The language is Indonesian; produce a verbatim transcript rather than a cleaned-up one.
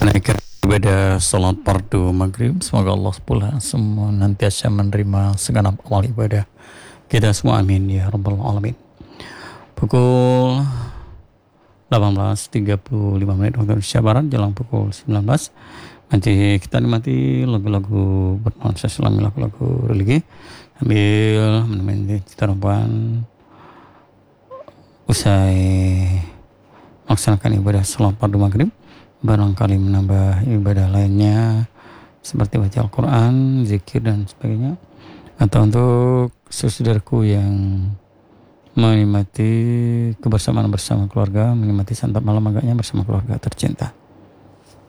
Menunaikan ibadah salat fardu maghrib. Semoga Allah pula semua nantiasa menerima segenap amal ibadah kita semua, amin ya rabbal alamin. Pukul delapan belas tiga puluh lima menit waktu Indonesia Barat, jelang pukul sembilan belas. Nanti kita nikmati lagu-lagu bernuansa Islami, lagu-lagu religi sambil menemani kita rombongan usai melaksanakan ibadah salat fardu maghrib. Barangkali menambah ibadah lainnya seperti baca Al-Quran, zikir dan sebagainya, atau untuk saudaraku yang menikmati kebersamaan bersama keluarga, menikmati santap malam agaknya bersama keluarga tercinta.